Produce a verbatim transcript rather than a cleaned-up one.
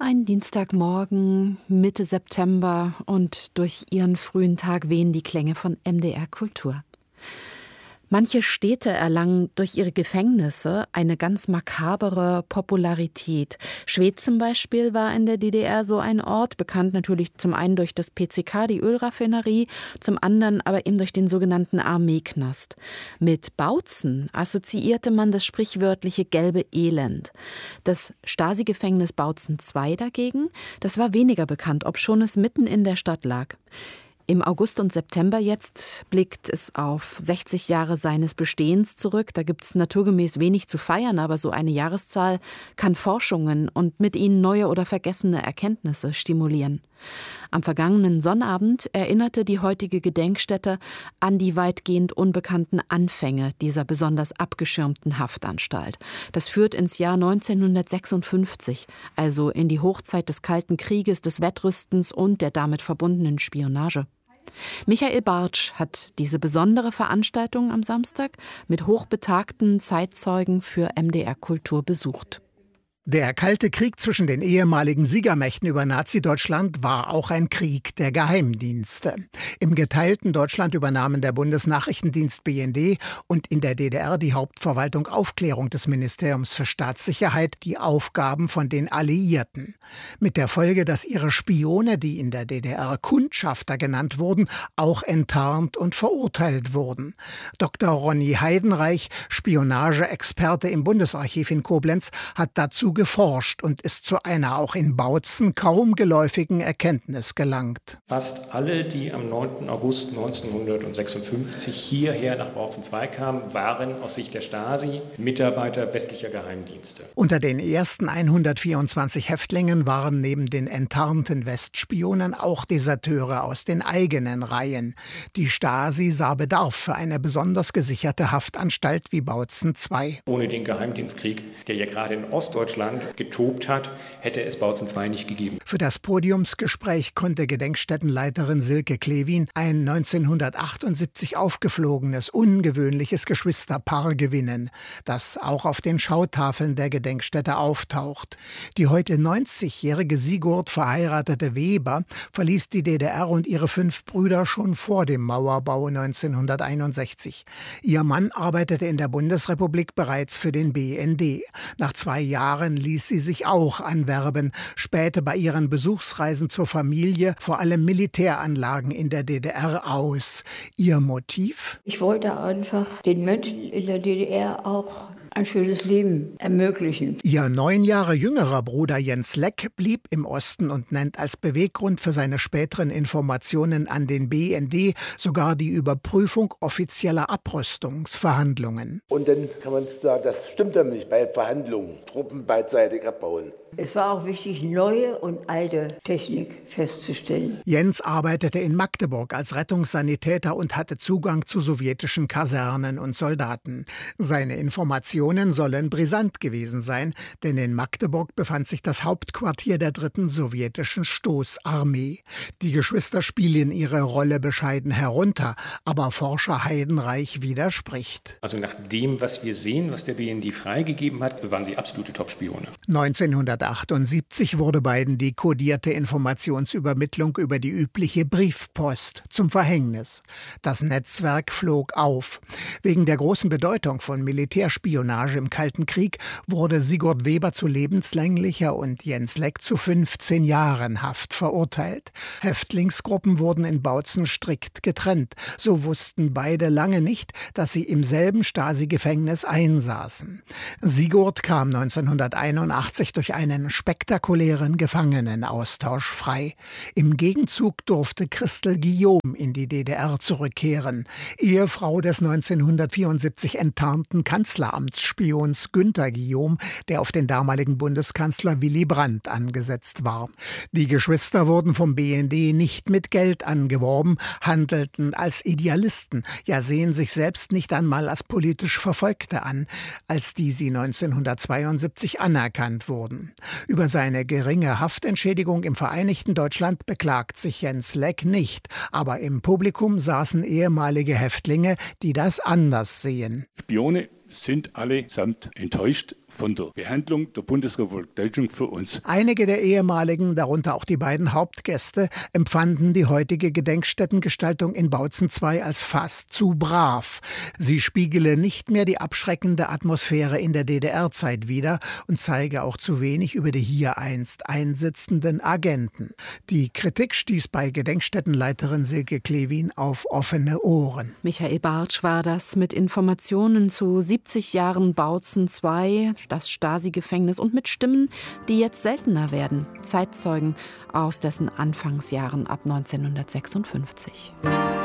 Ein Dienstagmorgen, Mitte September, und durch ihren frühen Tag wehen die Klänge von M D R Kultur. Manche Städte erlangen durch ihre Gefängnisse eine ganz makabere Popularität. Schwedt zum Beispiel war in der D D R so ein Ort, bekannt natürlich zum einen durch das P C K, die Ölraffinerie, zum anderen aber eben durch den sogenannten Armeeknast. Mit Bautzen assoziierte man das sprichwörtliche gelbe Elend. Das Stasi-Gefängnis Bautzen zwei dagegen, das war weniger bekannt, obschon es mitten in der Stadt lag. Im August und September jetzt blickt es auf sechzig Jahre seines Bestehens zurück. Da gibt es naturgemäß wenig zu feiern, aber so eine Jahreszahl kann Forschungen und mit ihnen neue oder vergessene Erkenntnisse stimulieren. Am vergangenen Sonnabend erinnerte die heutige Gedenkstätte an die weitgehend unbekannten Anfänge dieser besonders abgeschirmten Haftanstalt. Das führt ins Jahr neunzehnhundertsechsundfünfzig, also in die Hochzeit des Kalten Krieges, des Wettrüstens und der damit verbundenen Spionage. Michael Bartsch hat diese besondere Veranstaltung am Samstag mit hochbetagten Zeitzeugen für M D R Kultur besucht. Der Kalte Krieg zwischen den ehemaligen Siegermächten über Nazi-Deutschland war auch ein Krieg der Geheimdienste. Im geteilten Deutschland übernahmen der Bundesnachrichtendienst B N D und in der D D R die Hauptverwaltung Aufklärung des Ministeriums für Staatssicherheit die Aufgaben von den Alliierten. Mit der Folge, dass ihre Spione, die in der D D R Kundschafter genannt wurden, auch enttarnt und verurteilt wurden. Doktor Ronny Heidenreich, Spionageexperte im Bundesarchiv in Koblenz, hat dazu geforscht und ist zu einer auch in Bautzen kaum geläufigen Erkenntnis gelangt. Fast alle, die am neunten August neunzehnhundertsechsundfünfzig hierher nach Bautzen zwei kamen, waren aus Sicht der Stasi Mitarbeiter westlicher Geheimdienste. Unter den ersten hundertvierundzwanzig Häftlingen waren neben den enttarnten Westspionen auch Deserteure aus den eigenen Reihen. Die Stasi sah Bedarf für eine besonders gesicherte Haftanstalt wie Bautzen zwei. Ohne den Geheimdienstkrieg, der ja gerade in Ostdeutschland getobt hat, hätte es Bautzen zwei nicht gegeben. Für das Podiumsgespräch konnte Gedenkstättenleiterin Silke Klewin ein neunzehnhundertachtundsiebzig aufgeflogenes, ungewöhnliches Geschwisterpaar gewinnen, das auch auf den Schautafeln der Gedenkstätte auftaucht. Die heute neunzigjährige Sigurd verheiratete Weber verließ die D D R und ihre fünf Brüder schon vor dem Mauerbau neunzehnhunderteinundsechzig. Ihr Mann arbeitete in der Bundesrepublik bereits für den B N D. Nach zwei Jahren ließ sie sich auch anwerben, spähte bei ihren Besuchsreisen zur Familie vor allem Militäranlagen in der D D R aus. Ihr Motiv? Ich wollte einfach den Menschen in der D D R auch ein schönes Leben ermöglichen. Ihr neun Jahre jüngerer Bruder Jens Leck blieb im Osten und nennt als Beweggrund für seine späteren Informationen an den B N D sogar die Überprüfung offizieller Abrüstungsverhandlungen. Und dann kann man sagen, das stimmt dann nicht bei Verhandlungen, Truppen beidseitig abbauen. Es war auch wichtig, neue und alte Technik festzustellen. Jens arbeitete in Magdeburg als Rettungssanitäter und hatte Zugang zu sowjetischen Kasernen und Soldaten. Seine Informationen sollen brisant gewesen sein, denn in Magdeburg befand sich das Hauptquartier der dritten sowjetischen Stoßarmee. Die Geschwister spielen ihre Rolle bescheiden herunter, aber Forscher Heidenreich widerspricht. Also nach dem, was wir sehen, was der B N D freigegeben hat, waren sie absolute Top-Spione. neunzehnhundertachtundsiebzig wurde beiden die kodierte Informationsübermittlung über die übliche Briefpost zum Verhängnis. Das Netzwerk flog auf. Wegen der großen Bedeutung von Militärspionage im Kalten Krieg wurde Sigurd Weber zu lebenslänglicher und Jens Leck zu fünfzehn Jahren Haft verurteilt. Häftlingsgruppen wurden in Bautzen strikt getrennt. So wussten beide lange nicht, dass sie im selben Stasi-Gefängnis einsaßen. Sigurd kam neunzehnhunderteinundachtzig durch einen spektakulären Gefangenenaustausch frei. Im Gegenzug durfte Christel Guillaume in die D D R zurückkehren, Ehefrau des neunzehnhundertvierundsiebzig enttarnten Kanzleramtsspions Günter Guillaume, der auf den damaligen Bundeskanzler Willy Brandt angesetzt war. Die Geschwister wurden vom B N D nicht mit Geld angeworben, handelten als Idealisten, ja sehen sich selbst nicht einmal als politisch Verfolgte an, als die sie neunzehnhundertzweiundsiebzig anerkannt wurden. Über seine geringe Haftentschädigung im Vereinigten Deutschland beklagt sich Jens Leck nicht, aber im Publikum saßen ehemalige Häftlinge, die das anders sehen. Spione sind allesamt enttäuscht von der Behandlung der Bundesrepublik Deutschland für uns. Einige der ehemaligen, darunter auch die beiden Hauptgäste, empfanden die heutige Gedenkstättengestaltung in Bautzen zwei als fast zu brav. Sie spiegele nicht mehr die abschreckende Atmosphäre in der D D R-Zeit wider und zeige auch zu wenig über die hier einst einsitzenden Agenten. Die Kritik stieß bei Gedenkstättenleiterin Silke Klewin auf offene Ohren. Michael Bartsch war das mit Informationen zu siebzig Jahren Bautzen zwei, das Stasi-Gefängnis und mit Stimmen, die jetzt seltener werden. Zeitzeugen aus dessen Anfangsjahren ab neunzehnhundertsechsundfünfzig.